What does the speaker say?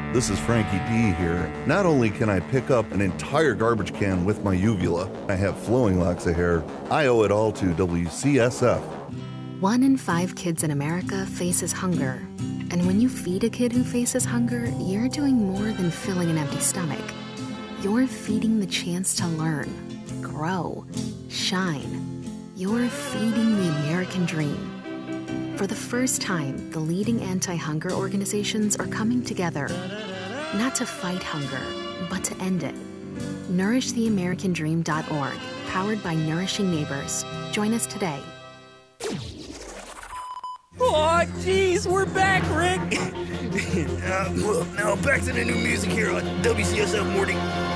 This is Frankie D here. Not only can I pick up an entire garbage can with my uvula, I have flowing locks of hair, I owe it all to WCSF. 1 in 5 kids in America faces hunger. And when you feed a kid who faces hunger, you're doing more than filling an empty stomach. You're feeding the chance to learn, grow, shine. You're feeding the American dream. For the first time, the leading anti-hunger organizations are coming together, not to fight hunger, but to end it. NourishTheAmericanDream.org, powered by Nourishing Neighbors. Join us today. Oh, geez, we're back, Rick. Well, now back to the new music here on WCSF Morning.